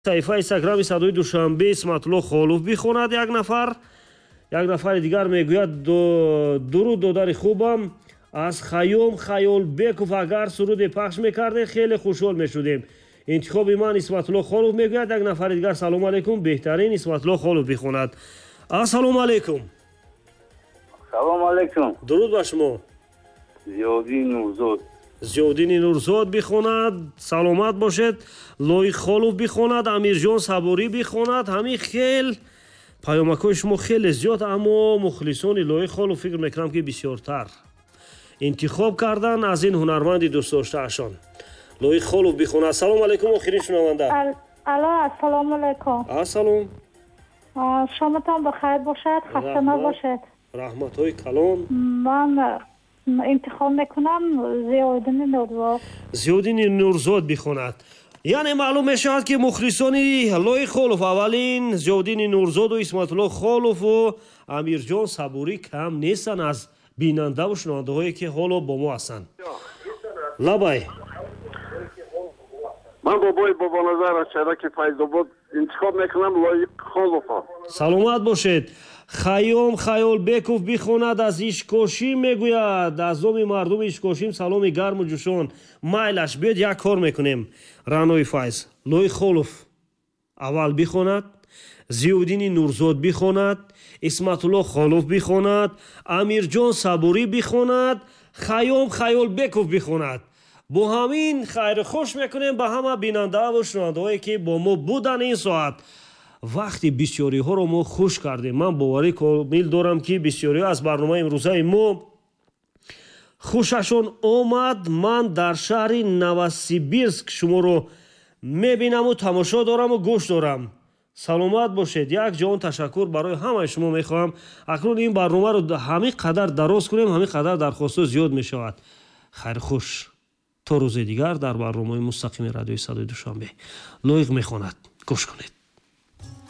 صحیفه اینستاگرامی صدای دوشنبه اسمت‌الله خالوف بخواند. یک نفر دیگر میگوید درود دادر خوبم از خیام خیال بکوف اگر سرود پخش میکرده خیلی خوشحال میشدیم. انتخاب من اسمت‌الله خالوف میگوید. یک نفر دیگر سلام علیکم بهترین اسمت‌الله خالوف بخواند. السلام علیکم. سلام علیکم. درود بر شما. زیادین نورزاد بخواند. سلامت باشد. لوی خالوف بخواند. امیرجان صبوری بخواند. همین خیل پیامک‌های شما خیلی زیاد، اما مخلصان لوی خالوف فکر میکنم که بسیارتر انتخاب کردن از این هنرمند دوست داشته‌شان. لوی خالوف بخواند. سلام علیکم. آخرین شنونده. الو السلام علیکم. السلام. شامتان بخیر باشد. خسته نباشید. رحمت‌های کلان. من انتخاب میکنم زیادین نورزاد بخواند. یعنی معلوم میشود که مخلصان لوی خالوف اولین زیادین نورزاد و اسمت‌الله خالوف و امیرجان صبوری کم نیستن از بیننده و شنونده هایی که حالا با ما هستند. لبای من بابای بابا نظر از شهرک فیض‌آباد انتخاب میکنم لوی خالوف. سلامت باشید. خیام خیال بکوف بخواند. از اشکاشی میگوید. از نام مردم اشکاشیم سلام گرم و جوشان. مایلش بیاد یک کار میکنیم. رانوی فیض لوی خالوف اول بخواند، زیادین نورزاد بخواند، اسمت‌الله خالوف بخواند، امیرجان صبوری بخواند، خیام خیال بکوف بخواند. با همین خیر خوش میکنیم به همه بیننده و شنونده هایی که با ما بودن این ساعت. وقتی بسیاری ها رو ما خوش کردیم. من باوری کامل دارم که بسیاری از برنامه امروزه ما خوششون آمد. من در شهر نوسیبیرسک شما رو میبینم و تماشا دارم و گوش دارم. سلامت باشید. یک جان تشکر برای همه شما میخواهم. اکنون این برنامه رو همین قدر دراز کنیم، همین قدر درخواست زیاد میشود. خیر خوش تا روز دیگر در برنامه مستقیم رادیوی صدای دوشنبه. لایق میخواند. گوش کنید.